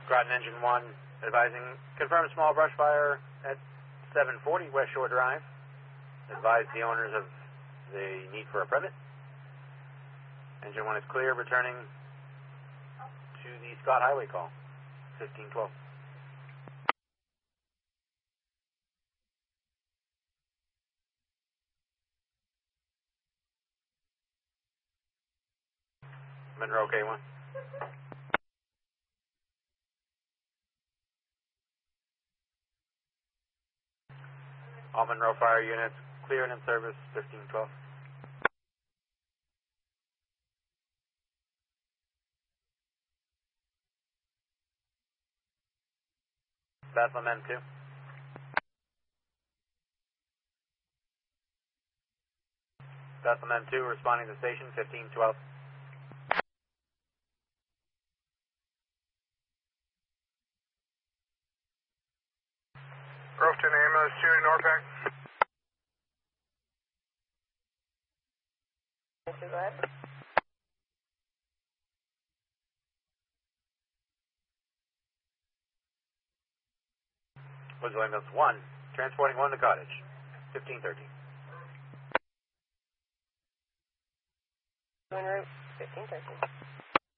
Groton Engine 1 advising, confirm small brush fire at 740 West Shore Drive. Advise the owners of the need for a permit. Engine 1 is clear, returning to the Scott Highway call, 1512. Monroe K1. All Monroe fire units clear and in service, 1512. Bethlehem M2. Bethlehem M2 responding to station, 1512. Groveton ambulance 2 to Norpac. Go ahead. Woodsville Ambulance 1, transporting 1 to Cottage, 1513. En route, 1513.